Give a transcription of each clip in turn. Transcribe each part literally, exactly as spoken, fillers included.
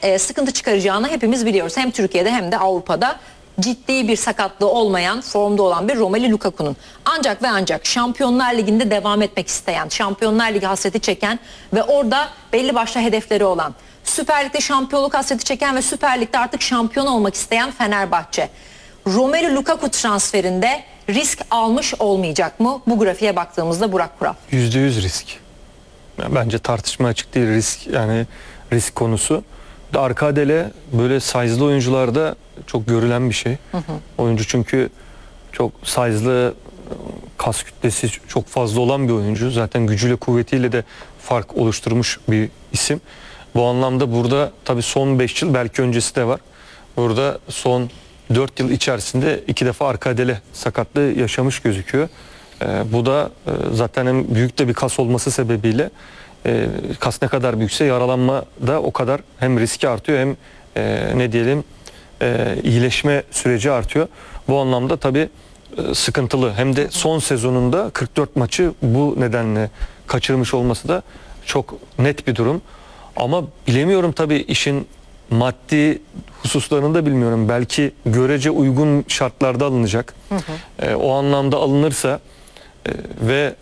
e, sıkıntı çıkaracağını hepimiz biliyoruz. Hem Türkiye'de hem de Avrupa'da ciddi bir sakatlığı olmayan, formda olan bir Romelu Lukaku'nun. Ancak ve ancak Şampiyonlar Ligi'nde devam etmek isteyen, Şampiyonlar Ligi hasreti çeken ve orada belli başlı hedefleri olan, Süper Lig'de şampiyonluk hasreti çeken ve Süper Lig'de artık şampiyon olmak isteyen Fenerbahçe, Romelu Lukaku transferinde risk almış olmayacak mı? Bu grafiğe baktığımızda Burak Kural. yüzde yüz risk. Yani bence tartışma açık değil risk, yani risk konusu. De arka adele böyle size'lı oyuncularda çok görülen bir şey. Hı hı. Oyuncu çünkü çok size'lı, kas kütlesi çok fazla olan bir oyuncu. Zaten gücüyle kuvvetiyle de fark oluşturmuş bir isim. Bu anlamda burada tabii son beş yıl, belki öncesi de var. Burada son dört yıl içerisinde iki defa arka adele sakatlığı yaşamış gözüküyor. Ee, bu da e, zaten hem büyük de bir kas olması sebebiyle e, kas ne kadar büyükse yaralanma da o kadar hem riski artıyor hem e, ne diyelim e, iyileşme süreci artıyor. Bu anlamda tabii e, sıkıntılı. Hem de son sezonunda kırk dört maçı bu nedenle kaçırmış olması da çok net bir durum. Ama bilemiyorum tabii işin maddi hususlarını da bilmiyorum. Belki görece uygun şartlarda alınacak. Hı hı. E, o anlamda alınırsa e, ve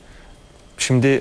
şimdi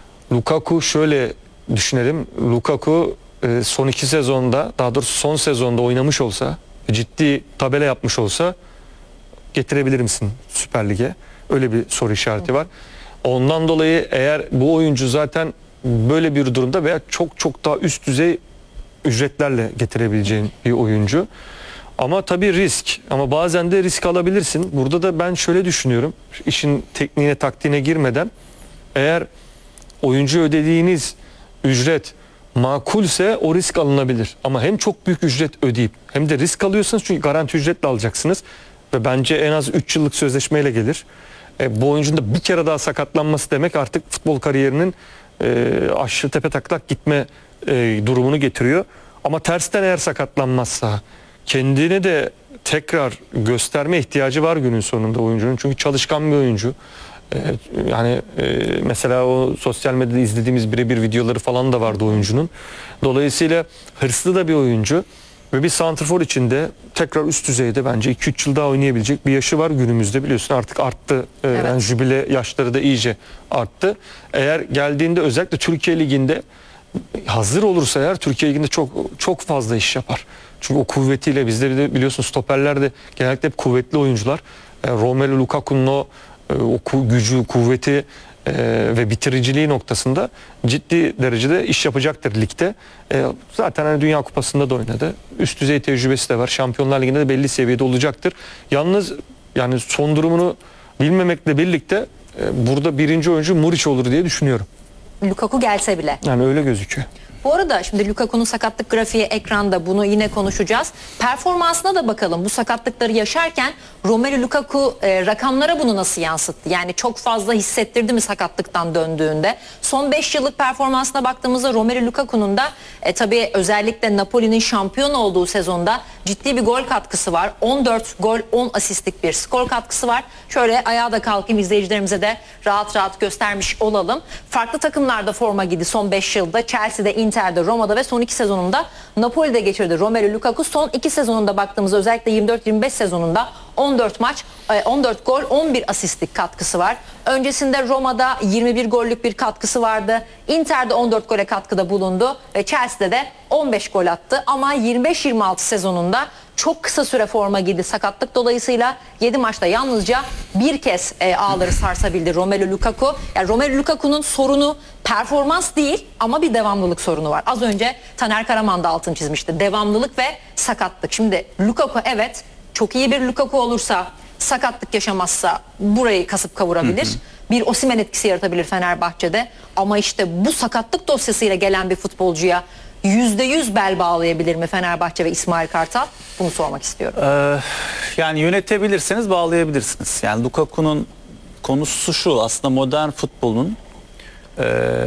Lukaku şöyle düşünelim. Lukaku e, son iki sezonda, daha doğrusu son sezonda oynamış olsa, ciddi tabela yapmış olsa getirebilir misin Süper Lig'e? Öyle bir soru işareti var. Ondan dolayı eğer bu oyuncu zaten böyle bir durumda veya çok çok daha üst düzey ücretlerle getirebileceğin bir oyuncu. Ama tabii risk. Ama bazen de risk alabilirsin. Burada da ben şöyle düşünüyorum. İşin tekniğine, taktiğine girmeden, eğer oyuncu ödediğiniz ücret makulse o risk alınabilir. Ama hem çok büyük ücret ödeyip hem de risk alıyorsunuz, çünkü garanti ücretle alacaksınız. Ve bence en az üç yıllık sözleşmeyle gelir. E, bu oyuncunun da bir kere daha sakatlanması demek artık futbol kariyerinin e, aşırı tepe taklak gitme e, durumunu getiriyor. Ama tersten eğer sakatlanmazsa kendini de tekrar gösterme ihtiyacı var günün sonunda oyuncunun. Çünkü çalışkan bir oyuncu. Ee, yani e, mesela o sosyal medyada izlediğimiz birebir videoları falan da vardı oyuncunun. Dolayısıyla hırslı da bir oyuncu ve bir santrfor içinde tekrar üst düzeyde bence iki üç yıl daha oynayabilecek bir yaşı var günümüzde, biliyorsun artık arttı. Ee, evet. Yani jübile yaşları da iyice arttı. Eğer geldiğinde özellikle Türkiye Ligi'nde hazır olursa eğer Türkiye Ligi'nde çok çok fazla iş yapar. Çünkü o kuvvetiyle, bizde bir de biliyorsun stoperler de genellikle hep kuvvetli oyuncular. E, Romelu Lukaku'nun o o gücü, kuvveti e, ve bitiriciliği noktasında ciddi derecede iş yapacaktır ligde. E, zaten hani Dünya Kupası'nda da oynadı. Üst düzey tecrübesi de var. Şampiyonlar Ligi'nde de belli seviyede olacaktır. Yalnız yani son durumunu bilmemekle birlikte e, burada birinci oyuncu Muriç olur diye düşünüyorum. Lukaku gelse bile. Yani öyle gözüküyor. Bu arada şimdi Lukaku'nun sakatlık grafiği ekranda, bunu yine konuşacağız. Performansına da bakalım. Bu sakatlıkları yaşarken Romelu Lukaku e, rakamlara bunu nasıl yansıttı? Yani çok fazla hissettirdi mi sakatlıktan döndüğünde? Son beş yıllık performansına baktığımızda Romelu Lukaku'nun da e, tabii özellikle Napoli'nin şampiyon olduğu sezonda ciddi bir gol katkısı var. on dört gol, on asistlik bir skor katkısı var. Şöyle ayağa da kalkayım, izleyicilerimize de rahat rahat göstermiş olalım. Farklı takımlarda forma giydi son beş yılda. Chelsea'de, Inter'de, Roma'da ve son iki sezonunda Napoli'de geçirdi Romelu Lukaku. Son iki sezonunda baktığımızda özellikle yirmi dört yirmi beş sezonunda on dört maç, on dört gol, on bir asistlik katkısı var. Öncesinde Roma'da yirmi bir gollük bir katkısı vardı. Inter'de on dört gole katkıda bulundu ve Chelsea'de de on beş gol attı. Ama yirmi beş yirmi altı sezonunda çok kısa süre forma giydi sakatlık dolayısıyla. yedi maçta yalnızca bir kez e, ağları sarsabildi Romelu Lukaku. Yani Romelu Lukaku'nun sorunu performans değil ama bir devamlılık sorunu var. Az önce Taner Karaman da altını çizmişti. Devamlılık ve sakatlık. Şimdi Lukaku evet çok iyi bir Lukaku olursa, sakatlık yaşamazsa burayı kasıp kavurabilir. Hı hı. Bir Osimhen etkisi yaratabilir Fenerbahçe'de. Ama işte bu sakatlık dosyasıyla gelen bir futbolcuya yüzde yüz bel bağlayabilir mi Fenerbahçe ve İsmail Kartal? Bunu sormak istiyorum. Ee, yani yönetebilirseniz bağlayabilirsiniz. Yani Lukaku'nun konusu şu, aslında modern futbolun e,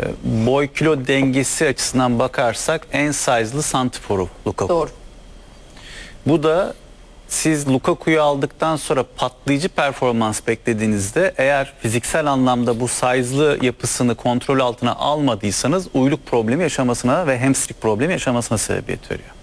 boy kilo dengesi açısından bakarsak en size'lı santiforu Lukaku. Doğru. Bu da siz Lukaku'yu aldıktan sonra patlayıcı performans beklediğinizde, eğer fiziksel anlamda bu size'lı yapısını kontrol altına almadıysanız uyluk problemi yaşamasına ve hamstring problemi yaşamasına sebebiyet veriyor.